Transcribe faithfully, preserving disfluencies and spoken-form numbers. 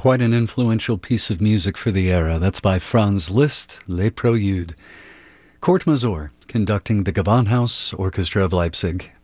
quite an influential piece of music for the era. That's by Franz Liszt, Les Préludes. Kurt Masur, conducting the Gewandhaus Orchestra of Leipzig.